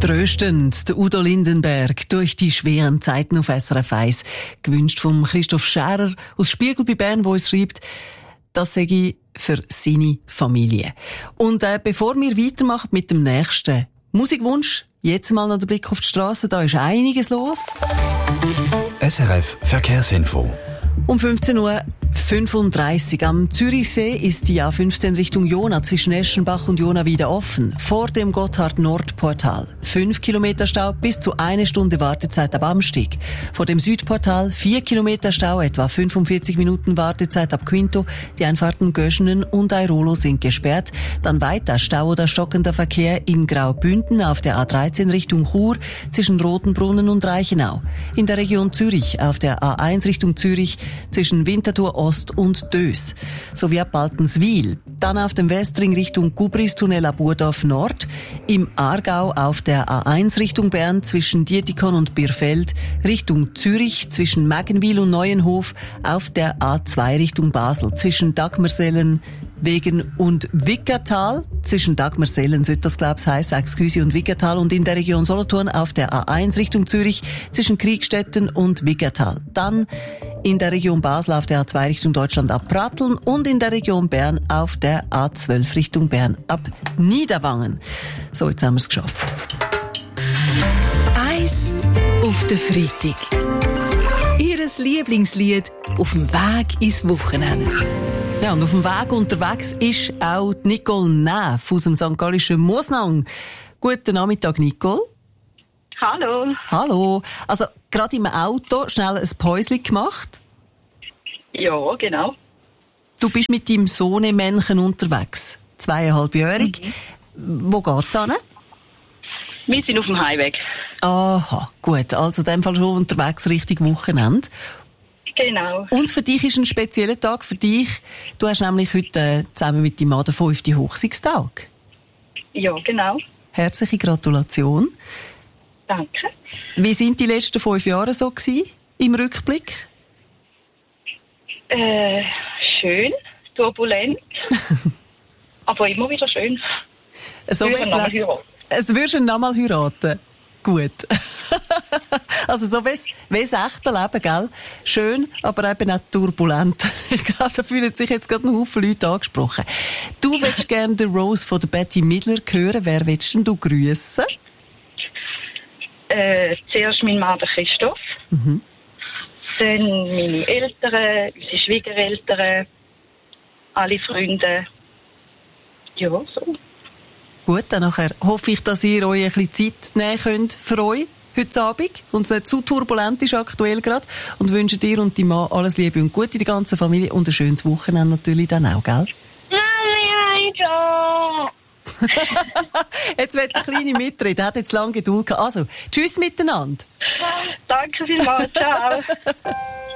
Tröstend, der Udo Lindenberg durch die schweren Zeiten auf SRF 1. Gewünscht vom Christoph Scherer aus Spiegel bei Bern, wo es schreibt, das sage ich für seine Familie. Und bevor wir weitermachen mit dem nächsten Musikwunsch, jetzt mal noch der Blick auf die Straße, da ist einiges los. SRF Verkehrsinfo. Um 15:35 Uhr am Zürichsee ist die A15 Richtung Jona zwischen Eschenbach und Jona wieder offen. Vor dem Gotthard-Nord-Portal. 5 Kilometer Stau bis zu 1 Stunde Wartezeit ab Amstig. Vor dem Südportal 4 Kilometer Stau, etwa 45 Minuten Wartezeit ab Quinto. Die Einfahrten Göschenen und Airolo sind gesperrt. Dann weiter Stau oder stockender Verkehr in Graubünden auf der A13 Richtung Chur zwischen Rotenbrunnen und Reichenau. In der Region Zürich auf der A1 Richtung Zürich zwischen Winterthur Ost und Dös, sowie ab Baltenswil. Dann auf dem Westring Richtung Gubristunnel ab Burdorf Nord, im Aargau auf der A1 Richtung Bern zwischen Dietikon und Birfeld, Richtung Zürich zwischen Meggenwil und Neuenhof, auf der A2 Richtung Basel zwischen Dagmersellen, Wegen und Wickertal, zwischen Dagmersellen sollte das glaub's heissen, Excuse und Wickertal, und in der Region Solothurn auf der A1 Richtung Zürich zwischen Kriegstetten und Wickertal. Dann in der Region Basel auf der A2 Richtung Deutschland ab Pratteln und in der Region Bern auf der A12 Richtung Bern ab Niederwangen. So, jetzt haben wir es geschafft. Eis auf den Freitag. Ihres Lieblingslied auf dem Weg ins Wochenende. Ja, und auf dem Weg unterwegs ist auch Nicole Neff aus dem St. Gallischen Mosnang. Guten Nachmittag, Nicole. Hallo. Hallo. Also, gerade im Auto schnell ein Päuschen gemacht? Ja, genau. Du bist mit deinem Sohnemännchen unterwegs. 2,5-jährig. Wo geht's hin? Wir sind auf dem Heimweg. Aha, gut. Also in dem Fall schon unterwegs Richtung Wochenende. Genau. Und für dich ist ein spezieller Tag. Für dich, du hast nämlich heute zusammen mit deinem Mann den 5. Hochzeitstag. Ja, genau. Herzliche Gratulation. Danke. Wie sind die letzten 5 Jahre so gewesen, im Rückblick? Schön, turbulent, aber immer wieder schön. So würdest du nochmal heiraten? Würdest du ihn nochmal heiraten? Gut. Also so wie das echte Leben, gell? Schön, aber eben auch turbulent. Ich glaube, da fühlen sich jetzt gerade ein Haufen Leute angesprochen. Du willst gerne den Rose von der Betty Midler hören. Wer willst denn du grüssen? Zuerst mein Mann, der Christoph. Mhm. Dann meine Eltern, unsere Schwiegereltern, alle Freunde. Ja, so. Gut, dann nachher hoffe ich, dass ihr euch ein bisschen Zeit nehmen könnt für euch heute Abend und es nicht zu turbulent ist aktuell gerade, und wünsche dir und deinem Mann alles Liebe und Gute, die ganze Familie, und ein schönes Wochenende natürlich dann auch, gell? Jetzt wird der Kleine mitreden, er hat jetzt lange Geduld gehabt. Also, tschüss miteinander. Danke vielmals, ciao.